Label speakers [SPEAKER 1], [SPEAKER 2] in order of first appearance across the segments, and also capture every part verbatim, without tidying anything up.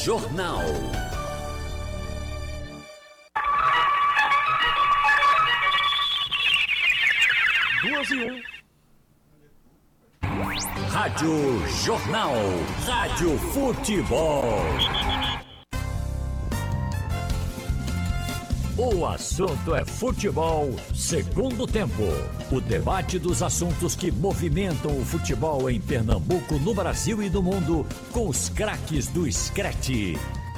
[SPEAKER 1] Jornal. Duas e um. Rádio Jornal. Rádio Futebol. O assunto é futebol, segundo tempo. O debate dos assuntos que movimentam o futebol em Pernambuco, no Brasil e no mundo, com os craques do Screte.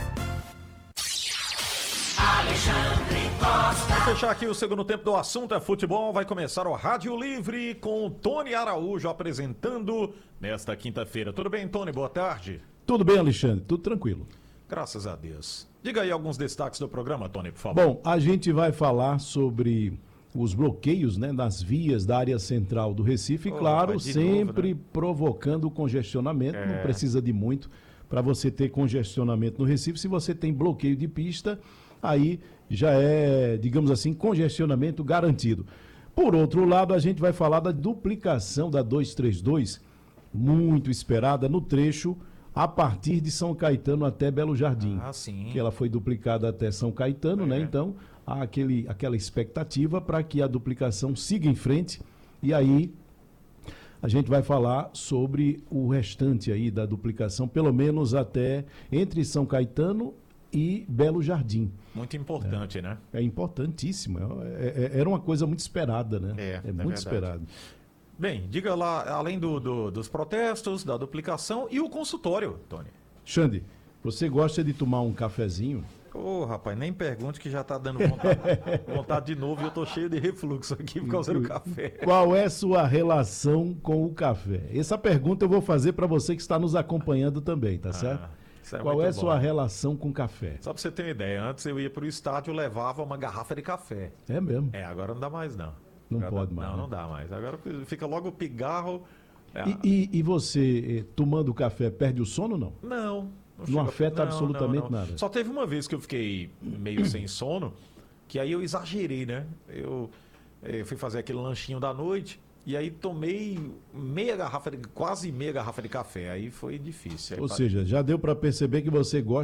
[SPEAKER 2] Alexandre Costa.
[SPEAKER 3] Vou fechar aqui o segundo tempo do assunto é futebol. Vai começar o Rádio Livre com o Tony Araújo apresentando nesta quinta-feira. Tudo bem, Tony? Boa tarde.
[SPEAKER 4] Tudo bem, Alexandre? Tudo tranquilo.
[SPEAKER 3] Graças a Deus. Diga aí alguns destaques do programa, Tony, por favor.
[SPEAKER 4] Bom, a gente vai falar sobre os bloqueios, né, nas vias da área central do Recife,
[SPEAKER 3] oh,
[SPEAKER 4] claro, sempre
[SPEAKER 3] novo, né?
[SPEAKER 4] provocando congestionamento, é. Não precisa de muito para você ter congestionamento no Recife. Se você tem bloqueio de pista, aí já é, digamos assim, congestionamento garantido. Por outro lado, a gente vai falar da duplicação da duzentos e trinta e dois, muito esperada no trecho a partir de São Caetano até Belo Jardim.
[SPEAKER 3] Ah, sim. Que
[SPEAKER 4] ela foi duplicada até São Caetano, é. né? Então, há aquele, aquela expectativa para que a duplicação siga em frente. E aí, a gente vai falar sobre o restante aí da duplicação, pelo menos até entre São Caetano e Belo Jardim.
[SPEAKER 3] Muito importante,
[SPEAKER 4] é.
[SPEAKER 3] né?
[SPEAKER 4] É importantíssimo. É, é, era uma coisa muito esperada, né?
[SPEAKER 3] É,
[SPEAKER 4] é, é
[SPEAKER 3] verdade.
[SPEAKER 4] muito esperado.
[SPEAKER 3] Bem, diga lá, além do, do, dos protestos, da duplicação e o consultório, Tony.
[SPEAKER 4] Xande, você gosta de tomar um cafezinho?
[SPEAKER 3] Ô, oh, rapaz, nem pergunte que já tá dando vontade, vontade de novo e eu tô cheio de refluxo aqui por causa do café.
[SPEAKER 4] Qual é sua relação com o café? Essa pergunta eu vou fazer para você que está nos acompanhando também, tá certo?
[SPEAKER 3] Ah, é
[SPEAKER 4] Qual é a sua
[SPEAKER 3] bom.
[SPEAKER 4] relação com café?
[SPEAKER 3] Só para você ter uma ideia, antes eu ia pro estádio e levava uma garrafa de café.
[SPEAKER 4] É mesmo?
[SPEAKER 3] É, agora não dá mais não.
[SPEAKER 4] Não
[SPEAKER 3] agora
[SPEAKER 4] pode
[SPEAKER 3] dá,
[SPEAKER 4] mais.
[SPEAKER 3] Não,
[SPEAKER 4] né?
[SPEAKER 3] não dá mais. Agora fica logo o pigarro. É.
[SPEAKER 4] E, e, e você, eh, tomando café, perde o sono ou não?
[SPEAKER 3] Não.
[SPEAKER 4] Não, não
[SPEAKER 3] chega...
[SPEAKER 4] afeta
[SPEAKER 3] não,
[SPEAKER 4] absolutamente
[SPEAKER 3] não, não.
[SPEAKER 4] nada.
[SPEAKER 3] Só teve uma vez que eu fiquei meio sem sono, que aí eu exagerei, né? Eu, eu fui fazer aquele lanchinho da noite e aí tomei meia garrafa, de, quase meia garrafa de café. Aí foi difícil. Aí
[SPEAKER 4] Ou
[SPEAKER 3] pra...
[SPEAKER 4] seja, já deu para perceber que você gosta